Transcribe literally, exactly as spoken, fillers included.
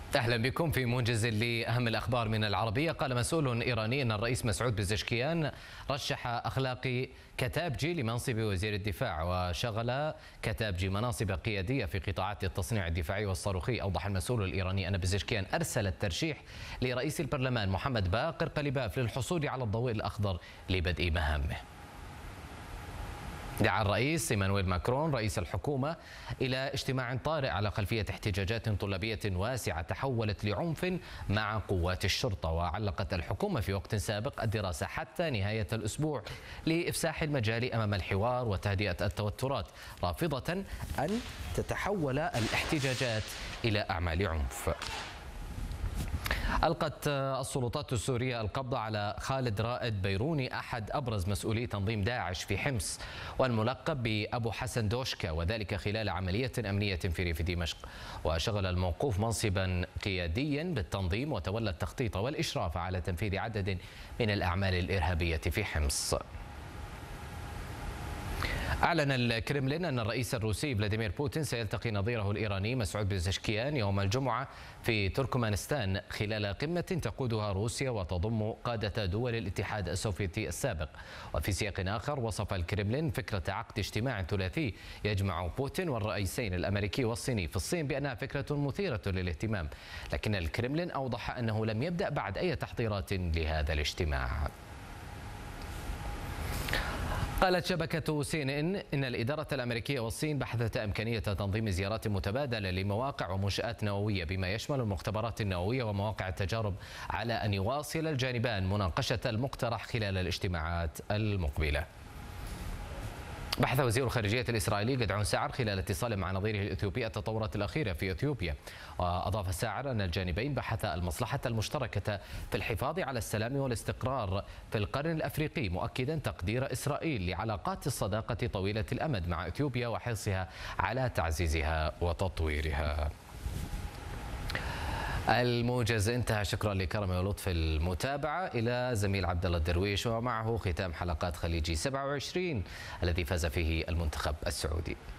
أهلا بكم في موجز لأهم الأخبار من العربية. قال مسؤول إيراني أن الرئيس مسعود بزشكيان رشح أخلاقي كتابجي لمنصب وزير الدفاع، وشغل كتابجي مناصب قيادية في قطاعات التصنيع الدفاعي والصاروخي. أوضح المسؤول الإيراني أن بزشكيان أرسل الترشيح لرئيس البرلمان محمد باقر قليباف للحصول على الضوء الأخضر لبدء مهامه. دعا الرئيس إيمانويل ماكرون رئيس الحكومة إلى اجتماع طارئ على خلفية احتجاجات طلابية واسعة تحولت لعنف مع قوات الشرطة. وعلقت الحكومة في وقت سابق الدراسة حتى نهاية الأسبوع لإفساح المجال أمام الحوار وتهدئة التوترات، رافضة أن تتحول الاحتجاجات إلى أعمال عنف. ألقت السلطات السورية القبض على خالد رائد بيروني أحد أبرز مسؤولي تنظيم داعش في حمص، والملقب بأبو حسن دوشكا، وذلك خلال عملية أمنية في ريف دمشق. وشغل الموقوف منصبا قياديا بالتنظيم وتولى التخطيط والإشراف على تنفيذ عدد من الأعمال الإرهابية في حمص. أعلن الكرملين أن الرئيس الروسي فلاديمير بوتين سيلتقي نظيره الإيراني مسعود بزشكيان يوم الجمعة في تركمانستان خلال قمة تقودها روسيا وتضم قادة دول الاتحاد السوفيتي السابق. وفي سياق آخر، وصف الكرملين فكرة عقد اجتماع ثلاثي يجمع بوتين والرئيسين الأمريكي والصيني في الصين بأنها فكرة مثيرة للاهتمام، لكن الكرملين أوضح أنه لم يبدأ بعد أي تحضيرات لهذا الاجتماع. قالت شبكة سي إن إن إن الإدارة الأمريكية والصين بحثتا إمكانية تنظيم زيارات متبادلة لمواقع ومنشآت نووية بما يشمل المختبرات النووية ومواقع التجارب، على أن يواصل الجانبان مناقشة المقترح خلال الاجتماعات المقبلة. بحث وزير الخارجية الإسرائيلي جدعون سعر خلال اتصال مع نظيره الإثيوبي التطورات الأخيرة في إثيوبيا. وأضاف سعر أن الجانبين بحثا المصلحة المشتركة في الحفاظ على السلام والاستقرار في القرن الأفريقي، مؤكدا تقدير إسرائيل لعلاقات الصداقة طويلة الأمد مع إثيوبيا وحرصها على تعزيزها وتطويرها. الموجز انتهى، شكرا لكرم ولطف المتابعة. إلى زميل عبد الله الدرويش ومعه ختام حلقات خليجي سبعة وعشرين الذي فاز فيه المنتخب السعودي.